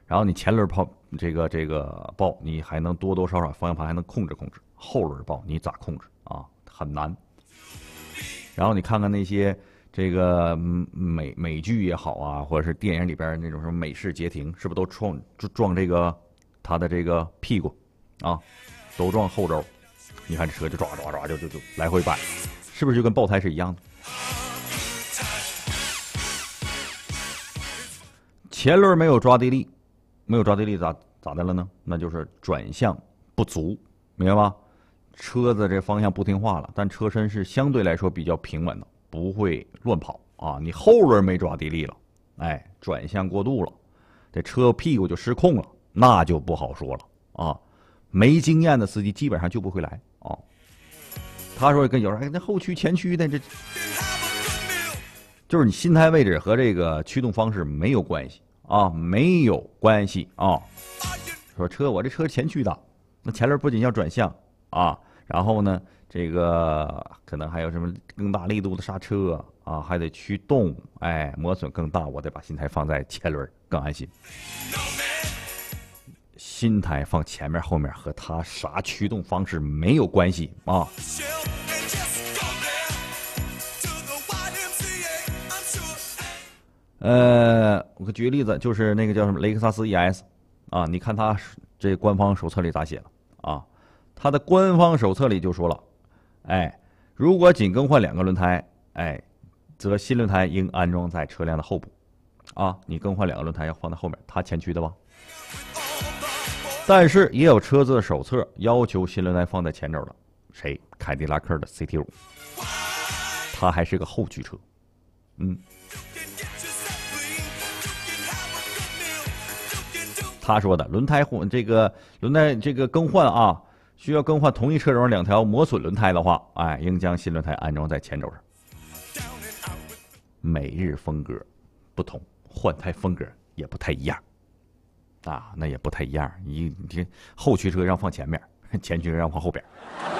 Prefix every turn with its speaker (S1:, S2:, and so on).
S1: 然后你前轮爆，你还能多多少少方向盘还能控制，后轮爆你咋控制啊？很难。然后你看看那些这个美剧也好啊，或者是电影里边那种什么美式街亭，是不是都撞这个它的这个屁股啊，都撞后轴？你看这车就抓就来回摆，是不是就跟爆胎是一样的？前轮没有抓地力，咋的了呢？那就是转向不足，明白吧？车子这方向不听话了，但车身是相对来说比较平稳的，不会乱跑啊。你后轮没抓地力了，哎，转向过度了，这车屁股就失控了，那就不好说了啊。没经验的司机基本上救不回来啊。他说跟有人那后驱前驱的这。就是你心态位置和这个驱动方式没有关系啊，没有关系啊。说我这车前驱的，那前轮不仅要转向啊，然后呢，这个可能还有什么更大力度的刹车啊，还得驱动，哎，磨损更大，我得把心态放在前轮更安心。心态放前面后面和它啥驱动方式没有关系啊。我举个例子，就是那个叫什么雷克萨斯 ES 啊，你看它这官方手册里咋写了啊？它的官方手册里就说了，哎，如果仅更换2个轮胎，哎，则新轮胎应安装在车辆的后部，啊，你更换2个轮胎要放在后面，它前驱的吧？但是也有车子的手册要求新轮胎放在前轴的，谁？凯迪拉克的 CT5，它还是个后驱车，他说的轮胎更换啊，需要更换同一车轴2条磨损轮胎的话，哎，应将新轮胎安装在前轴上。每日风格不同，换胎风格也不太一样啊，那也不太一样。你后驱车让放前面，前驱车让放后边。